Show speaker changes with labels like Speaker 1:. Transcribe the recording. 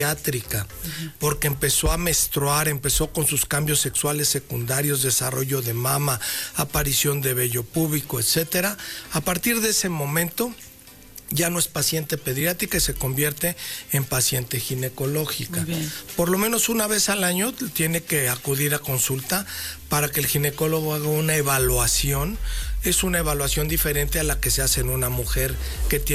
Speaker 1: pediátrica, porque empezó a menstruar, empezó con sus cambios sexuales secundarios, desarrollo de mama, aparición de vello púbico, etcétera. A partir de ese momento ya no es paciente pediátrica y se convierte en paciente ginecológica. Por lo menos una vez al año tiene que acudir a consulta para que el ginecólogo haga una evaluación. Es una evaluación diferente a la que se hace en una mujer que tiene